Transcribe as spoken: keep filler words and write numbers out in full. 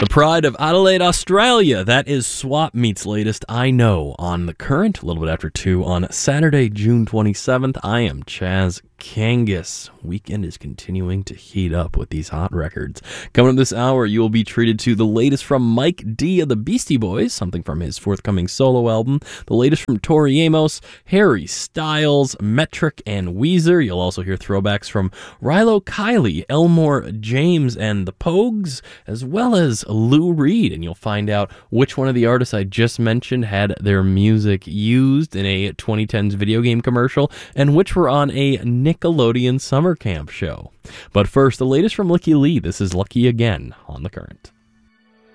The pride of Adelaide, Australia. That is Swap Meet's latest I Know on The Current, a little bit after two on Saturday, June twenty-seventh. I am Chaz Kangas. Weekend is continuing to heat up with these hot records. Coming up this hour, you will be treated to the latest from Mike D of the Beastie Boys, something from his forthcoming solo album, the latest from Tori Amos, Harry Styles, Metric, and Weezer. You'll also hear throwbacks from Rilo Kiley, Elmore James, and the Pogues, as well as Lou Reed, and you'll find out which one of the artists I just mentioned had their music used in a twenty tens video game commercial, and which were on a Nickelodeon summer camp show. But first, the latest from Licky Lee. This is Lucky Again on The Current.